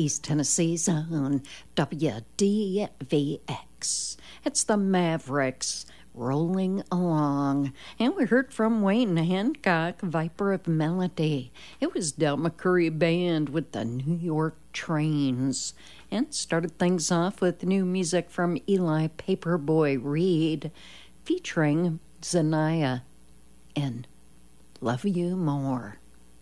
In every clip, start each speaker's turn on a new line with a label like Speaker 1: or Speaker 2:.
Speaker 1: East Tennessee Zone, WDVX. It's the Mavericks rolling along. And we heard from Wayne Hancock, Viper of Melody. It was Del McCoury Band with the New York Trains. And started things off with new music from Eli Paperboy Reed, featuring Zanaya and Love You More.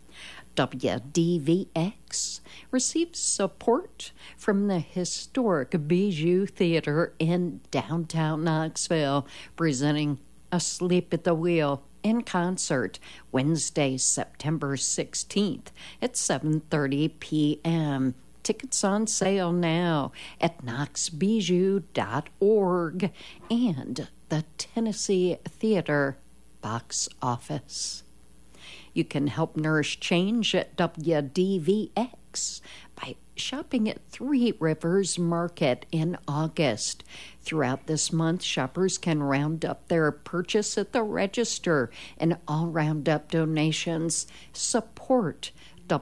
Speaker 1: WDVX receives support from the historic Bijou Theater in downtown Knoxville, presenting Asleep at the Wheel in concert Wednesday, September 16th at 7:30 p.m. Tickets on sale now at knoxbijou.org and the Tennessee Theater box office. You can help nourish change at WDVX by shopping at Three Rivers Market in August. Throughout this month, shoppers can round up their purchase at the register, and all round-up donations support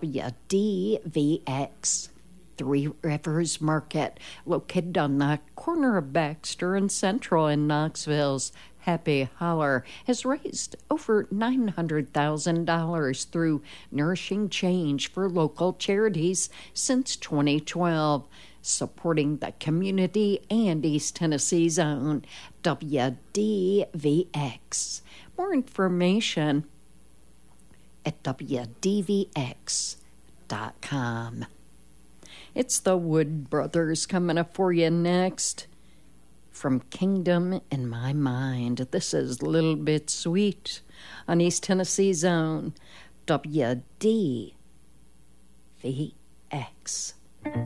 Speaker 1: WDVX. Three Rivers Market, located on the corner of Baxter and Central in Knoxville's Happy Holler, has raised over $900,000 through Nourishing Change for local charities since 2012, supporting the community and East Tennessee Zone. WDVX. More information at WDVX.com. It's the Wood Brothers coming up for you next. From Kingdom in My Mind, this is Little Bit Sweet on East Tennessee Zone, WDVX.